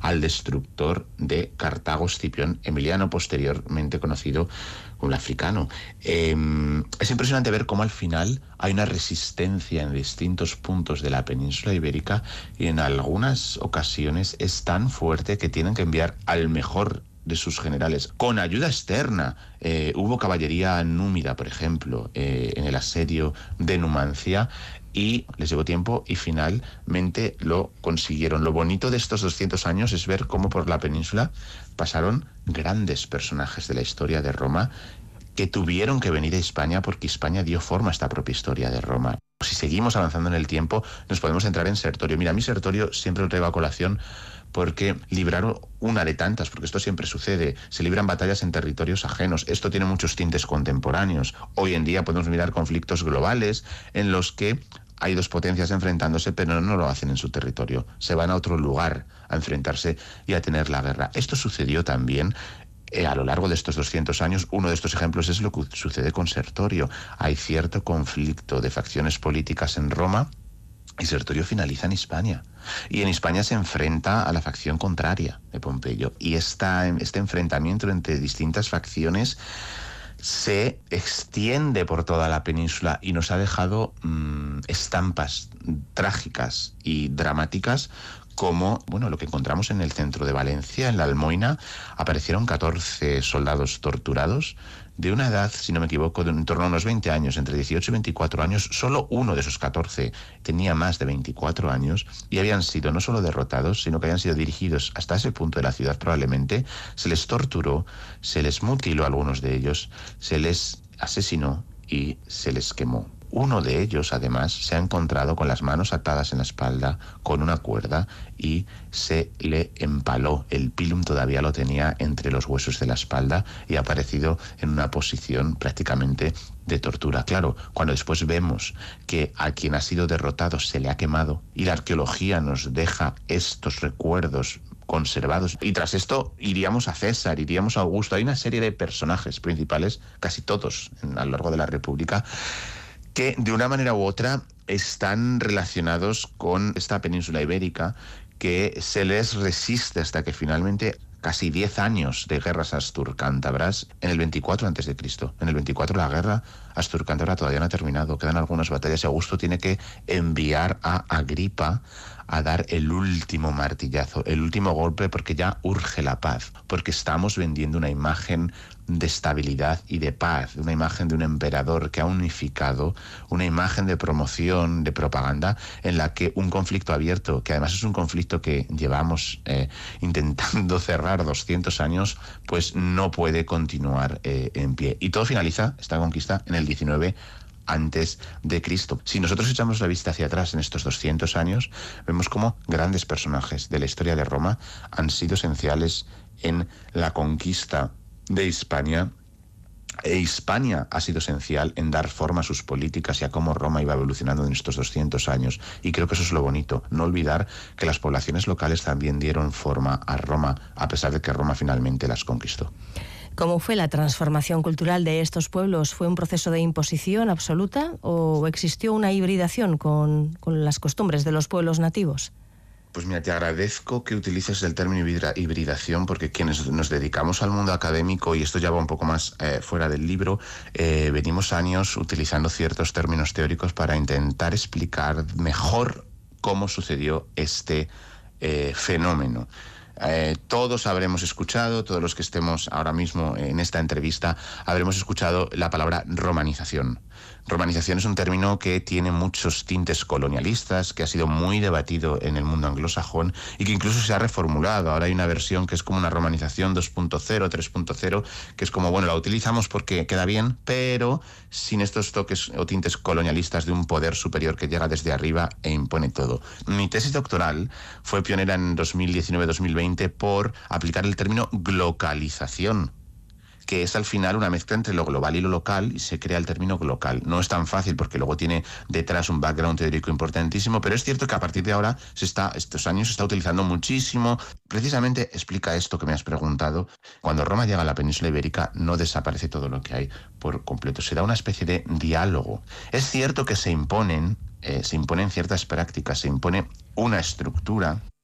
al destructor de Cartago, Escipión Emiliano, posteriormente conocido como el africano. Es impresionante ver cómo al final hay una resistencia en distintos puntos de la península ibérica y en algunas ocasiones es tan fuerte que tienen que enviar al mejor de sus generales, con ayuda externa. Hubo caballería númida, por ejemplo, en el asedio de Numancia, y les llevó tiempo y finalmente lo consiguieron. Lo bonito de estos 200 años es ver cómo por la península pasaron grandes personajes de la historia de Roma que tuvieron que venir a España porque España dio forma a esta propia historia de Roma. Si seguimos avanzando en el tiempo, nos podemos entrar en Sertorio. Mira, a mí Sertorio siempre lo traigo a colación porque libraron una de tantas, porque esto siempre sucede, se libran batallas en territorios ajenos. Esto tiene muchos tintes contemporáneos. Hoy en día podemos mirar conflictos globales en los que hay dos potencias enfrentándose, pero no lo hacen en su territorio. Se van a otro lugar a enfrentarse y a tener la guerra. Esto sucedió también a lo largo de estos 200 años. Uno de estos ejemplos es lo que sucede con Sertorio. Hay cierto conflicto de facciones políticas en Roma y Sertorio finaliza en Hispania. Y en Hispania se enfrenta a la facción contraria de Pompeyo. Y este enfrentamiento entre distintas facciones se extiende por toda la península y nos ha dejado estampas trágicas y dramáticas, como, bueno, lo que encontramos en el centro de Valencia, en la Almoina. Aparecieron 14 soldados torturados de una edad, si no me equivoco, de en torno a unos 20 años, entre 18 y 24 años. Solo uno de esos 14 tenía más de 24 años y habían sido no solo derrotados, sino que habían sido dirigidos hasta ese punto de la ciudad probablemente. Se les torturó, se les mutiló a algunos de ellos, se les asesinó y se les quemó. Uno de ellos, además, se ha encontrado con las manos atadas en la espalda con una cuerda y se le empaló. El pilum todavía lo tenía entre los huesos de la espalda y ha aparecido en una posición prácticamente de tortura. Claro, cuando después vemos que a quien ha sido derrotado se le ha quemado y la arqueología nos deja estos recuerdos conservados, y tras esto iríamos a César, iríamos a Augusto. Hay una serie de personajes principales, casi todos a lo largo de la República, que de una manera u otra están relacionados con esta península ibérica, que se les resiste hasta que finalmente, casi 10 años de guerras asturcántabras, en el 24 a.C. En el 24 la guerra asturcántabra todavía no ha terminado, quedan algunas batallas y Augusto tiene que enviar a Agripa a dar el último martillazo, el último golpe, porque ya urge la paz, porque estamos vendiendo una imagen de estabilidad y de paz, una imagen de un emperador que ha unificado, una imagen de promoción, de propaganda, en la que un conflicto abierto, que además es un conflicto que llevamos intentando cerrar 200 años, pues no puede continuar en pie. Y todo finaliza, esta conquista, en el 19 antes de Cristo. Si nosotros echamos la vista hacia atrás en estos 200 años, vemos cómo grandes personajes de la historia de Roma han sido esenciales en la conquista de Hispania, e Hispania ha sido esencial en dar forma a sus políticas y a cómo Roma iba evolucionando en estos 200 años. Y creo que eso es lo bonito, no olvidar que las poblaciones locales también dieron forma a Roma, a pesar de que Roma finalmente las conquistó. ¿Cómo fue la transformación cultural de estos pueblos? ¿Fue un proceso de imposición absoluta o existió una hibridación con las costumbres de los pueblos nativos? Pues mira, te agradezco que utilices el término hibridación, porque quienes nos dedicamos al mundo académico, y esto ya va un poco más fuera del libro, venimos años utilizando ciertos términos teóricos para intentar explicar mejor cómo sucedió este fenómeno. Todos habremos escuchado, todos los que estemos ahora mismo en esta entrevista, habremos escuchado la palabra romanización. Romanización es un término que tiene muchos tintes colonialistas, que ha sido muy debatido en el mundo anglosajón y que incluso se ha reformulado. Ahora hay una versión que es como una romanización 2.0, 3.0, que es como, bueno, la utilizamos porque queda bien, pero sin estos toques o tintes colonialistas de un poder superior que llega desde arriba e impone todo. Mi tesis doctoral fue pionera en 2019-2020 por aplicar el término glocalización, que es al final una mezcla entre lo global y lo local, y se crea el término glocal. No es tan fácil porque luego tiene detrás un background teórico importantísimo, pero es cierto que a partir de ahora, estos años, se está utilizando muchísimo. Precisamente explica esto que me has preguntado. Cuando Roma llega a la península ibérica, no desaparece todo lo que hay por completo. Se da una especie de diálogo. Es cierto que se imponen ciertas prácticas, se impone una estructura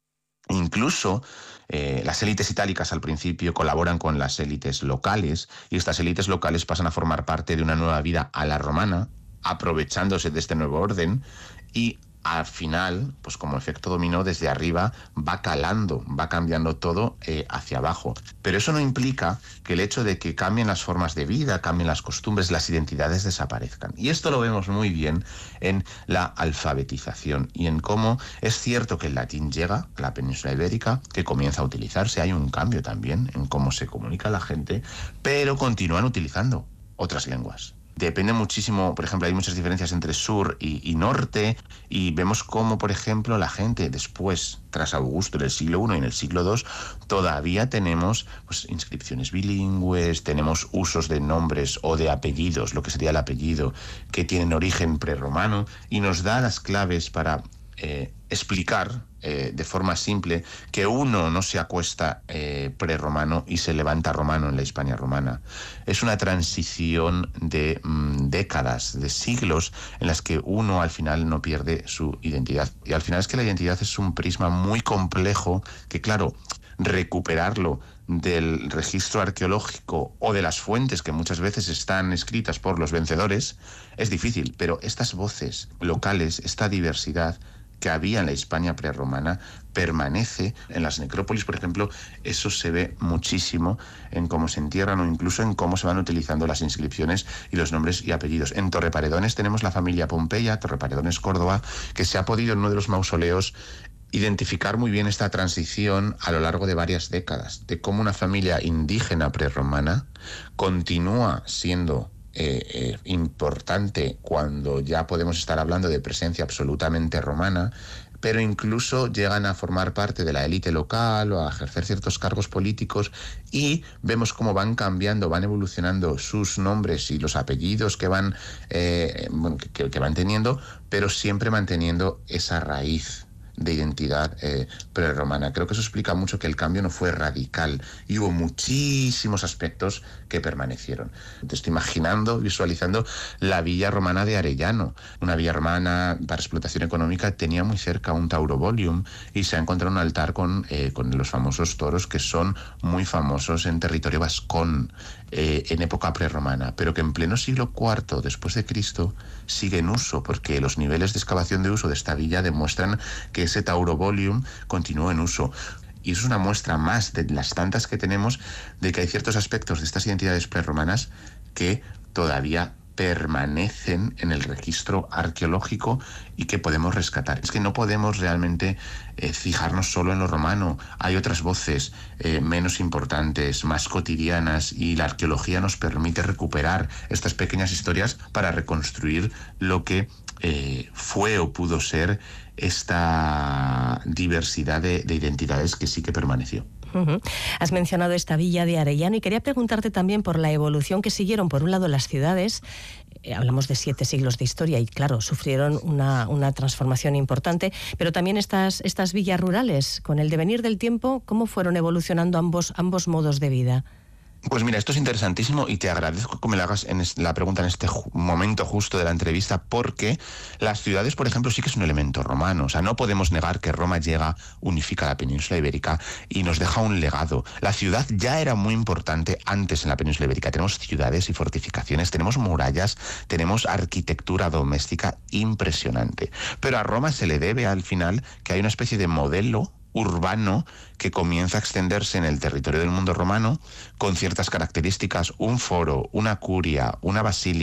Incluso las élites itálicas al principio colaboran con las élites locales y estas élites locales pasan a formar parte de una nueva vida a la romana, aprovechándose de este nuevo orden y al final, pues como efecto dominó, desde arriba va calando, va cambiando todo hacia abajo. Pero eso no implica que el hecho de que cambien las formas de vida, cambien las costumbres, las identidades desaparezcan. Y esto lo vemos muy bien en la alfabetización y en cómo es cierto que el latín llega a la península ibérica, que comienza a utilizarse. Hay un cambio también en cómo se comunica la gente, pero continúan utilizando otras lenguas. Depende muchísimo, por ejemplo, hay muchas diferencias entre sur y norte y vemos cómo, por ejemplo, la gente después, tras Augusto, en el siglo I y en el siglo II, todavía tenemos pues, inscripciones bilingües, tenemos usos de nombres o de apellidos, lo que sería el apellido, que tienen origen prerromano y nos da las claves para explicar de forma simple que uno no se acuesta prerromano y se levanta romano en la Hispania romana. Es una transición de décadas, de siglos, en las que uno al final no pierde su identidad. Y al final es que la identidad es un prisma muy complejo que, claro, recuperarlo del registro arqueológico o de las fuentes que muchas veces están escritas por los vencedores es difícil, pero estas voces locales, esta diversidad que había en la Hispania prerromana permanece en las necrópolis, por ejemplo. Eso se ve muchísimo en cómo se entierran o incluso en cómo se van utilizando las inscripciones y los nombres y apellidos. En Torreparedones tenemos la familia Pompeya, Torreparedones, Córdoba, que se ha podido en uno de los mausoleos identificar muy bien esta transición a lo largo de varias décadas, de cómo una familia indígena prerromana continúa siendo importante cuando ya podemos estar hablando de presencia absolutamente romana, pero incluso llegan a formar parte de la élite local o a ejercer ciertos cargos políticos y vemos cómo van cambiando, van evolucionando sus nombres y los apellidos que van, que van teniendo, pero siempre manteniendo esa raíz de identidad prerromana. Creo que eso explica mucho que el cambio no fue radical y hubo muchísimos aspectos que permanecieron. Te estoy imaginando, visualizando la villa romana de Arellano. Una villa romana para explotación económica tenía muy cerca un taurobolium y se ha encontrado un altar con los famosos toros que son muy famosos en territorio vascón en época prerromana, pero que en pleno siglo IV después de Cristo sigue en uso, porque los niveles de excavación de uso de esta villa demuestran que ese taurobolium continuó en uso. Y eso es una muestra más de las tantas que tenemos de que hay ciertos aspectos de estas identidades prerromanas que todavía permanecen en el registro arqueológico y que podemos rescatar. Es que no podemos realmente fijarnos solo en lo romano. Hay otras voces menos importantes, más cotidianas, y la arqueología nos permite recuperar estas pequeñas historias para reconstruir lo que fue o pudo ser esta diversidad de identidades que sí que permaneció. Has mencionado esta villa de Arellano y quería preguntarte también por la evolución que siguieron, por un lado, las ciudades. Hablamos de 7 siglos de historia y, claro, sufrieron una transformación importante, pero también estas villas rurales, con el devenir del tiempo, ¿cómo fueron evolucionando ambos modos de vida? Pues mira, esto es interesantísimo y te agradezco que me la hagas la pregunta en este momento justo de la entrevista, porque las ciudades, por ejemplo, sí que es un elemento romano. O sea, no podemos negar que Roma llega, unifica la península ibérica y nos deja un legado. La ciudad ya era muy importante antes en la península ibérica. Tenemos ciudades y fortificaciones, tenemos murallas, tenemos arquitectura doméstica impresionante. Pero a Roma se le debe al final que hay una especie de modelo urbano que comienza a extenderse en el territorio del mundo romano con ciertas características: un foro, una curia, una basílica,